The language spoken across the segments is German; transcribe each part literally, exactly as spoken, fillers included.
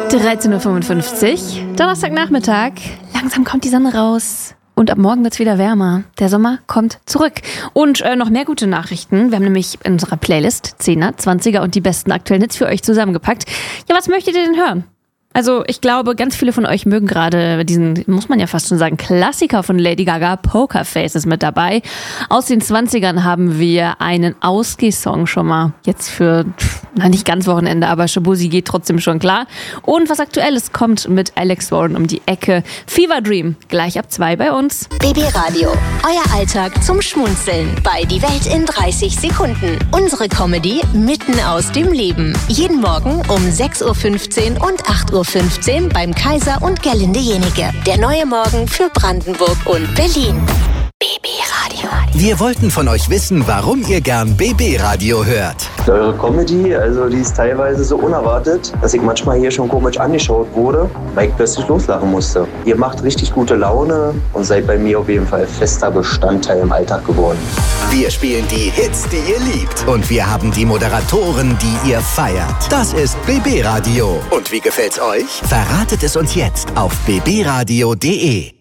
dreizehn Uhr fünfundfünfzig, Donnerstagnachmittag. Langsam kommt die Sonne raus. Und ab morgen wird's wieder wärmer. Der Sommer kommt zurück. Und äh, noch mehr gute Nachrichten. Wir haben nämlich in unserer Playlist Zehner, Zwanziger und die besten aktuellen Hits für euch zusammengepackt. Ja, was möchtet ihr denn hören? Also ich glaube, ganz viele von euch mögen gerade diesen, muss man ja fast schon sagen, Klassiker von Lady Gaga, Pokerface ist mit dabei. Aus den zwanzigern haben wir einen Ausgehsong schon mal. Jetzt für, na nicht ganz Wochenende, aber Shabuzi geht trotzdem schon klar. Und was Aktuelles kommt mit Alex Warren um die Ecke. Fever Dream, gleich ab zwei bei uns. B B Radio, euer Alltag zum Schmunzeln bei Die Welt in dreißig Sekunden. Unsere Comedy mitten aus dem Leben. Jeden Morgen um sechs Uhr fünfzehn und acht Uhr fünfzehn beim Kaiser und Gerlinde Jenike. Der neue Morgen für Brandenburg und Berlin. B B Radio. Wir wollten von euch wissen, warum ihr gern B B Radio hört. Eure Comedy, also die ist teilweise so unerwartet, dass ich manchmal hier schon komisch angeschaut wurde, weil ich plötzlich loslachen musste. Ihr macht richtig gute Laune und seid bei mir auf jeden Fall fester Bestandteil im Alltag geworden. Wir spielen die Hits, die ihr liebt. Und wir haben die Moderatoren, die ihr feiert. Das ist B B Radio. Und wie gefällt's euch? Verratet es uns jetzt auf b b radio punkt d e.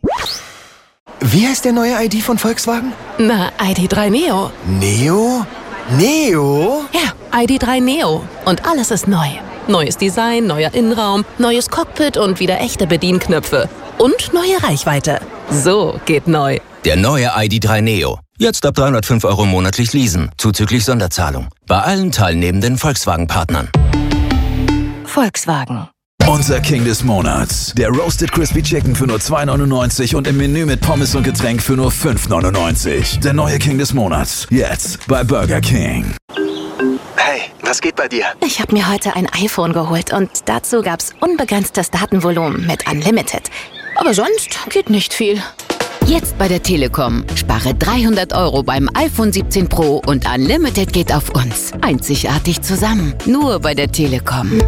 Wie heißt der neue I D von Volkswagen? Na, I D drei Neo. Neo? Neo? Ja, I D drei Neo. Und alles ist neu. Neues Design, neuer Innenraum, neues Cockpit und wieder echte Bedienknöpfe. Und neue Reichweite. So geht neu. Der neue I D drei Neo. Jetzt ab dreihundertfünf Euro monatlich leasen, zuzüglich Sonderzahlung. Bei allen teilnehmenden Volkswagen-Partnern. Volkswagen. Unser King des Monats. Der Roasted Crispy Chicken für nur zwei neunundneunzig und im Menü mit Pommes und Getränk für nur fünf neunundneunzig. Der neue King des Monats. Jetzt bei Burger King. Hey, was geht bei dir? Ich habe mir heute ein iPhone geholt und dazu gab's unbegrenztes Datenvolumen mit Unlimited. Aber sonst geht nicht viel. Jetzt bei der Telekom. Spare dreihundert Euro beim iPhone siebzehn Pro und Unlimited geht auf uns. Einzigartig zusammen. Nur bei der Telekom.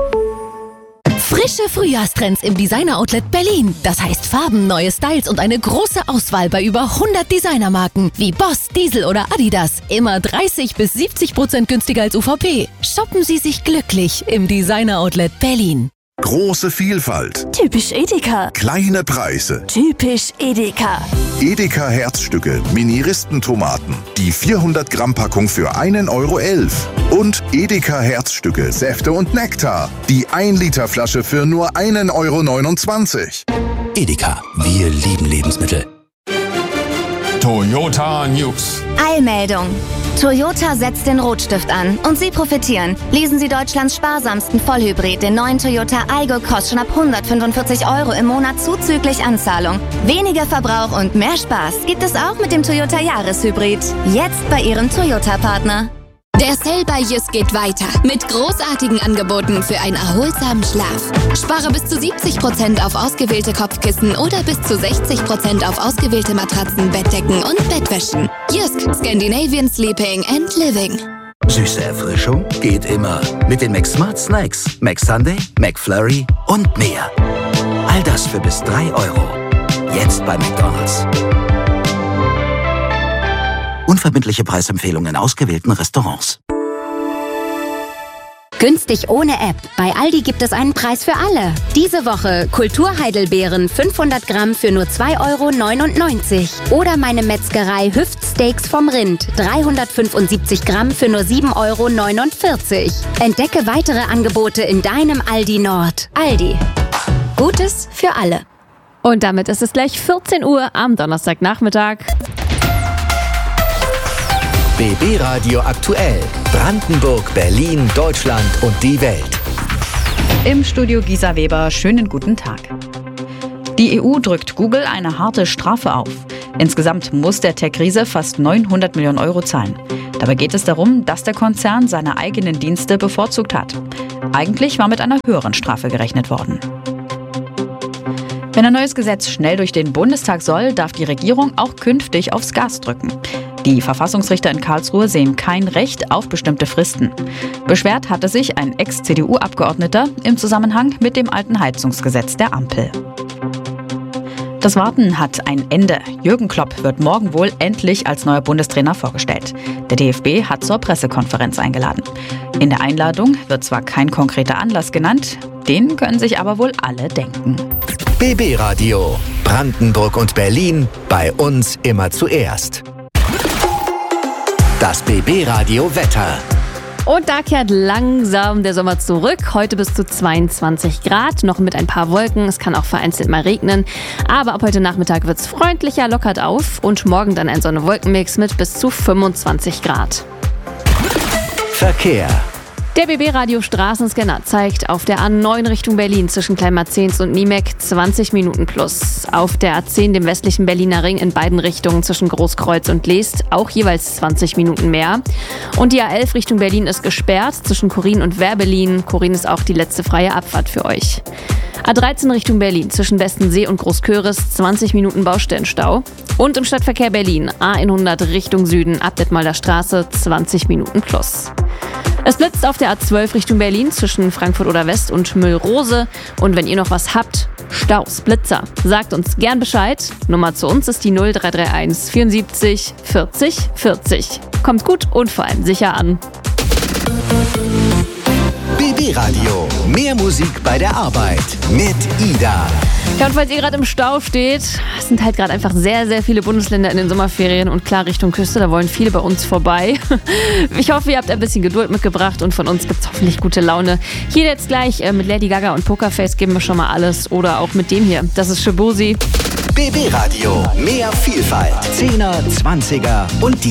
Frische Frühjahrstrends im Designer-Outlet Berlin. Das heißt Farben, neue Styles und eine große Auswahl bei über hundert Designermarken wie Boss, Diesel oder Adidas. Immer dreißig bis siebzig Prozent günstiger als U V P. Shoppen Sie sich glücklich im Designer-Outlet Berlin. Große Vielfalt. Typisch Edeka. Kleine Preise. Typisch Edeka. Edeka Herzstücke, Mini-Ristentomaten. Die vierhundert Gramm Packung für einen Euro elf. Und Edeka Herzstücke, Säfte und Nektar. Die ein Liter Flasche für nur einen Euro neunundzwanzig. Edeka, wir lieben Lebensmittel. Toyota News. Eilmeldung. Toyota setzt den Rotstift an und Sie profitieren. Lesen Sie Deutschlands sparsamsten Vollhybrid, den neuen Toyota Aygo, kostet schon ab hundertfünfundvierzig Euro im Monat zuzüglich Anzahlung. Weniger Verbrauch und mehr Spaß gibt es auch mit dem Toyota Jahreshybrid. Jetzt bei Ihrem Toyota-Partner. Der Sale bei Jysk geht weiter mit großartigen Angeboten für einen erholsamen Schlaf. Spare bis zu siebzig Prozent auf ausgewählte Kopfkissen oder bis zu sechzig Prozent auf ausgewählte Matratzen, Bettdecken und Bettwäschen. Jysk, Scandinavian Sleeping and Living. Süße Erfrischung geht immer. Mit den McSmart Snacks, McSunday, McFlurry und mehr. All das für bis drei Euro. Jetzt bei McDonald's. Unverbindliche Preisempfehlungen in ausgewählten Restaurants. Günstig ohne App. Bei Aldi gibt es einen Preis für alle. Diese Woche Kulturheidelbeeren fünfhundert Gramm für nur zwei Euro neunundneunzig. Oder meine Metzgerei Hüftsteaks vom Rind dreihundertfünfundsiebzig Gramm für nur sieben Euro neunundvierzig. Entdecke weitere Angebote in deinem Aldi Nord. Aldi. Gutes für alle. Und damit ist es gleich vierzehn Uhr am Donnerstagnachmittag. B B Radio aktuell. Brandenburg, Berlin, Deutschland und die Welt. Im Studio Gisa Weber, schönen guten Tag. Die E U drückt Google eine harte Strafe auf. Insgesamt muss der Tech-Riese fast neunhundert Millionen Euro zahlen. Dabei geht es darum, dass der Konzern seine eigenen Dienste bevorzugt hat. Eigentlich war mit einer höheren Strafe gerechnet worden. Wenn ein neues Gesetz schnell durch den Bundestag soll, darf die Regierung auch künftig aufs Gas drücken. Die Verfassungsrichter in Karlsruhe sehen kein Recht auf bestimmte Fristen. Beschwert hatte sich ein Ex-C D U-Abgeordneter im Zusammenhang mit dem alten Heizungsgesetz der Ampel. Das Warten hat ein Ende. Jürgen Klopp wird morgen wohl endlich als neuer Bundestrainer vorgestellt. Der D F B hat zur Pressekonferenz eingeladen. In der Einladung wird zwar kein konkreter Anlass genannt, Den können sich aber wohl alle denken. B B Radio. Brandenburg und Berlin. Bei uns immer zuerst. Das B B Radio Wetter. Und da kehrt langsam der Sommer zurück. Heute bis zu zweiundzwanzig Grad, noch mit ein paar Wolken. Es kann auch vereinzelt mal regnen. Aber ab heute Nachmittag wird es freundlicher, lockert auf. Und morgen dann ein Sonne-Wolken-Mix mit bis zu fünfundzwanzig Grad. Verkehr. Der B B-Radio Straßenscanner zeigt auf der A neun Richtung Berlin zwischen Kleinmarzehns und Niemek zwanzig Minuten plus. Auf der A zehn, dem westlichen Berliner Ring, in beiden Richtungen zwischen Großkreuz und Leest auch jeweils zwanzig Minuten mehr. Und die A elf Richtung Berlin ist gesperrt zwischen Chorin und Werbelin. Chorin ist auch die letzte freie Abfahrt für euch. A dreizehn Richtung Berlin zwischen Westensee und Großköris zwanzig Minuten Baustellenstau. Und im Stadtverkehr Berlin A hundert Richtung Süden ab Detmolder Straße zwanzig Minuten plus. Es blitzt auf der A zwölf Richtung Berlin zwischen Frankfurt oder West und Müllrose. Und wenn ihr noch was habt, Staus, Blitzer, sagt uns gern Bescheid. Nummer zu uns ist die null drei drei eins vierundsiebzig vierzig vierzig. Kommt gut und vor allem sicher an. B B Radio. Mehr Musik bei der Arbeit mit Ida. Ja, und falls ihr gerade im Stau steht, es sind halt gerade einfach sehr, sehr viele Bundesländer in den Sommerferien und klar Richtung Küste, da wollen viele bei uns vorbei. Ich hoffe, ihr habt ein bisschen Geduld mitgebracht und von uns gibt es hoffentlich gute Laune. Hier jetzt gleich äh, mit Lady Gaga und Pokerface geben wir schon mal alles oder auch mit dem hier. Das ist Shabozi. B B Radio. Mehr Vielfalt. Zehner, Zwanziger und die